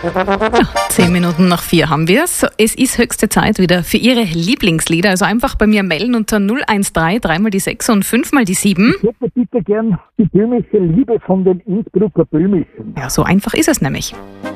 10 Minuten nach 4 haben wir es. Es ist höchste Zeit wieder für Ihre Lieblingslieder. Also einfach bei mir melden unter 013 3 mal die 6 und 5 mal die 7. Ich hätte bitte gern die böhmische Liebe von den Innsbrucker Böhmischen. Ja, so einfach ist es nämlich.